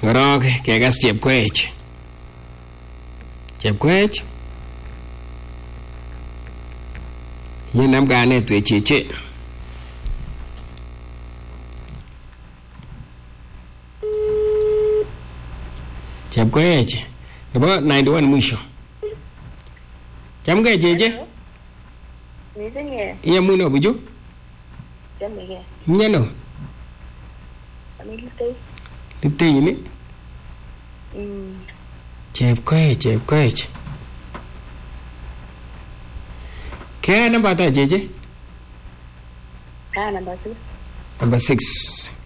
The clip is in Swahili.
Ngorok kekas Chepkoech. Chepkoech. Yenam kanet wecheche. Chepkoech. Nebo 91 mwisho. Chamgei cheche? Misinge. Iya muno buju? Chamgei. Nyano. Amilitei. Litei ni? Chepkoech. Kaya namba ta cheche? Number 6. Number 6.